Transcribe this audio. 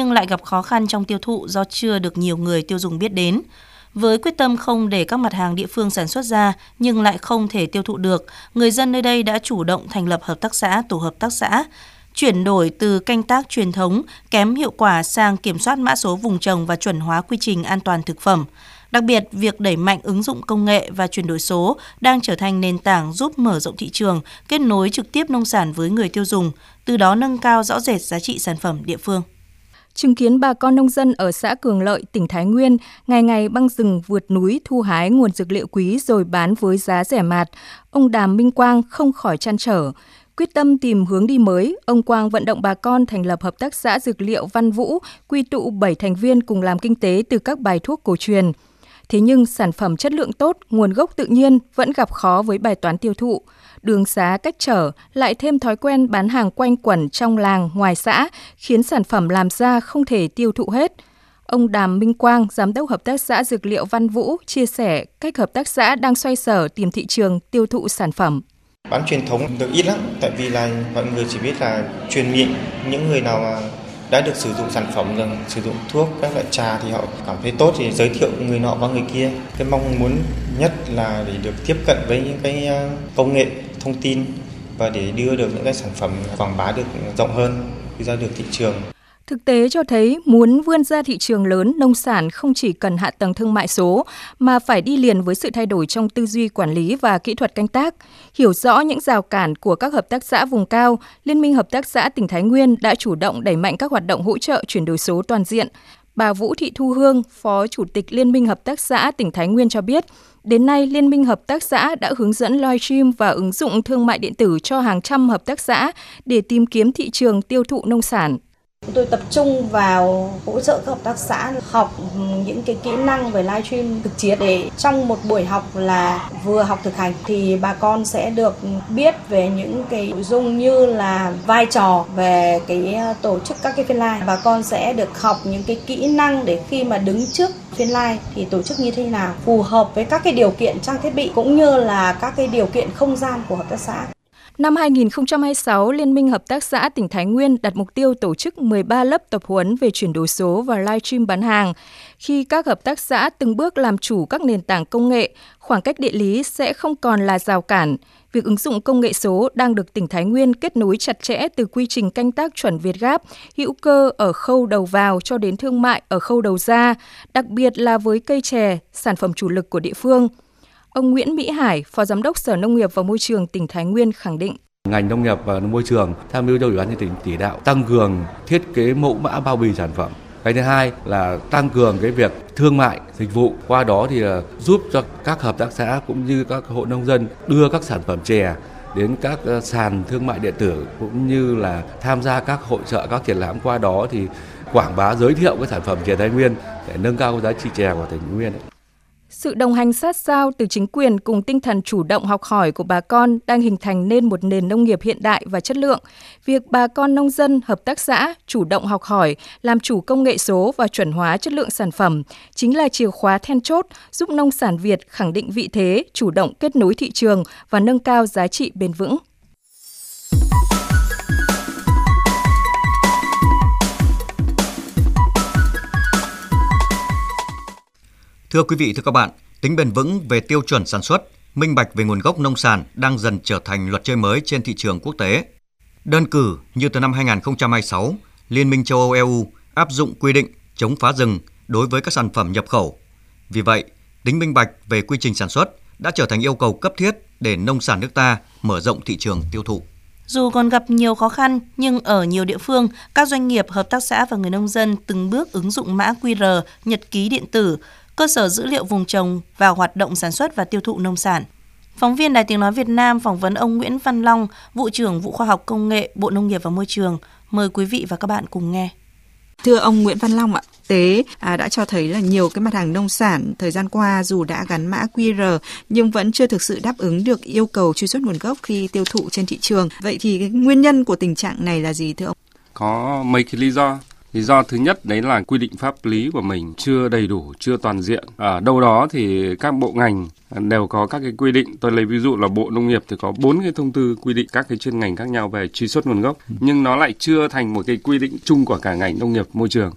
nhưng lại gặp khó khăn trong tiêu thụ do chưa được nhiều người tiêu dùng biết đến. Với quyết tâm không để các mặt hàng địa phương sản xuất ra nhưng lại không thể tiêu thụ được, người dân nơi đây đã chủ động thành lập hợp tác xã, tổ hợp tác xã, chuyển đổi từ canh tác truyền thống kém hiệu quả sang kiểm soát mã số vùng trồng và chuẩn hóa quy trình an toàn thực phẩm. Đặc biệt, việc đẩy mạnh ứng dụng công nghệ và chuyển đổi số đang trở thành nền tảng giúp mở rộng thị trường, kết nối trực tiếp nông sản với người tiêu dùng, từ đó nâng cao rõ rệt giá trị sản phẩm địa phương. Chứng kiến bà con nông dân ở xã Cường Lợi, tỉnh Thái Nguyên ngày ngày băng rừng vượt núi thu hái nguồn dược liệu quý rồi bán với giá rẻ mạt, ông Đàm Minh Quang không khỏi trăn trở. Quyết tâm tìm hướng đi mới, ông Quang vận động bà con thành lập hợp tác xã dược liệu Văn Vũ, quy tụ 7 thành viên cùng làm kinh tế từ các bài thuốc cổ truyền. Thế nhưng sản phẩm chất lượng tốt, nguồn gốc tự nhiên vẫn gặp khó với bài toán tiêu thụ. Đường xá cách trở, lại thêm thói quen bán hàng quanh quẩn trong làng, ngoài xã, khiến sản phẩm làm ra không thể tiêu thụ hết. Ông Đàm Minh Quang, Giám đốc Hợp tác xã Dược liệu Văn Vũ, chia sẻ cách hợp tác xã đang xoay sở tìm thị trường tiêu thụ sản phẩm. Bán truyền thống được ít lắm, tại vì là mọi người chỉ biết là truyền miệng. Những người nào mà đã được sử dụng sản phẩm rồi, sử dụng thuốc, các loại trà thì họ cảm thấy tốt thì giới thiệu người nọ qua người kia. Cái mong muốn nhất là để được tiếp cận với những cái công nghệ thông tin và để đưa được những cái sản phẩm quảng bá được rộng hơn, đưa ra được thị trường. Thực tế cho thấy muốn vươn ra thị trường lớn, nông sản không chỉ cần hạ tầng thương mại số mà phải đi liền với sự thay đổi trong tư duy quản lý và kỹ thuật canh tác. Hiểu rõ những rào cản của các hợp tác xã vùng cao, Liên minh Hợp tác xã tỉnh Thái Nguyên đã chủ động đẩy mạnh các hoạt động hỗ trợ chuyển đổi số toàn diện. Bà Vũ Thị Thu Hương, Phó Chủ tịch Liên minh Hợp tác xã tỉnh Thái Nguyên cho biết, đến nay Liên minh Hợp tác xã đã hướng dẫn livestream và ứng dụng thương mại điện tử cho hàng trăm hợp tác xã để tìm kiếm thị trường tiêu thụ nông sản. Chúng tôi tập trung vào hỗ trợ các hợp tác xã học những cái kỹ năng về livestream thực chiến để trong một buổi học là vừa học thực hành thì bà con sẽ được biết về những cái nội dung như là vai trò về cái tổ chức các cái phiên live. Bà con sẽ được học những cái kỹ năng để khi mà đứng trước phiên live thì tổ chức như thế nào, phù hợp với các cái điều kiện trang thiết bị cũng như là các cái điều kiện không gian của hợp tác xã. Năm 2026, Liên minh Hợp tác xã tỉnh Thái Nguyên đặt mục tiêu tổ chức 13 lớp tập huấn về chuyển đổi số và livestream bán hàng. Khi các hợp tác xã từng bước làm chủ các nền tảng công nghệ, khoảng cách địa lý sẽ không còn là rào cản. Việc ứng dụng công nghệ số đang được tỉnh Thái Nguyên kết nối chặt chẽ từ quy trình canh tác chuẩn Việt Gáp, hữu cơ ở khâu đầu vào cho đến thương mại ở khâu đầu ra, đặc biệt là với cây chè, sản phẩm chủ lực của địa phương. Ông Nguyễn Mỹ Hải, Phó Giám đốc Sở Nông nghiệp và Môi trường tỉnh Thái Nguyên khẳng định. Ngành nông nghiệp và môi trường tham mưu cho Ủy ban nhân dân tỉnh chỉ đạo tăng cường thiết kế mẫu mã bao bì sản phẩm. Cái thứ hai là tăng cường cái việc thương mại dịch vụ, qua đó thì giúp cho các hợp tác xã cũng như các hộ nông dân đưa các sản phẩm chè đến các sàn thương mại điện tử cũng như là tham gia các hội chợ, các triển lãm, qua đó thì quảng bá giới thiệu cái sản phẩm chè Thái Nguyên để nâng cao giá trị chè của tỉnh Thái Nguyên. Sự đồng hành sát sao từ chính quyền cùng tinh thần chủ động học hỏi của bà con đang hình thành nên một nền nông nghiệp hiện đại và chất lượng. Việc bà con nông dân, hợp tác xã chủ động học hỏi, làm chủ công nghệ số và chuẩn hóa chất lượng sản phẩm chính là chìa khóa then chốt giúp nông sản Việt khẳng định vị thế, chủ động kết nối thị trường và nâng cao giá trị bền vững. Thưa quý vị, thưa các bạn, tính bền vững về tiêu chuẩn sản xuất, minh bạch về nguồn gốc nông sản đang dần trở thành luật chơi mới trên thị trường quốc tế. Đơn cử như từ năm 2026, Liên minh châu Âu EU áp dụng quy định chống phá rừng đối với các sản phẩm nhập khẩu. Vì vậy, tính minh bạch về quy trình sản xuất đã trở thành yêu cầu cấp thiết để nông sản nước ta mở rộng thị trường tiêu thụ. Dù còn gặp nhiều khó khăn, nhưng ở nhiều địa phương, các doanh nghiệp, hợp tác xã và người nông dân từng bước ứng dụng mã QR, nhật ký điện tử, cơ sở dữ liệu vùng trồng vào hoạt động sản xuất và tiêu thụ nông sản. Phóng viên Đài Tiếng Nói Việt Nam phỏng vấn ông Nguyễn Văn Long, Vụ trưởng Vụ Khoa học Công nghệ, Bộ Nông nghiệp và Môi trường. Mời quý vị và các bạn cùng nghe. Thưa ông Nguyễn Văn Long ạ, tế đã cho thấy là nhiều cái mặt hàng nông sản thời gian qua dù đã gắn mã QR nhưng vẫn chưa thực sự đáp ứng được yêu cầu truy xuất nguồn gốc khi tiêu thụ trên thị trường. Vậy thì cái nguyên nhân của tình trạng này là gì thưa ông? Có mấy cái lý do. Lý do thứ nhất đấy là quy định pháp lý của mình chưa đầy đủ, chưa toàn diện. Ở đâu đó thì các bộ ngành đều có các cái quy định. Tôi lấy ví dụ là Bộ Nông nghiệp thì có 4 cái thông tư quy định các cái chuyên ngành khác nhau về truy xuất nguồn gốc. Nhưng nó lại chưa thành một cái quy định chung của cả ngành nông nghiệp môi trường.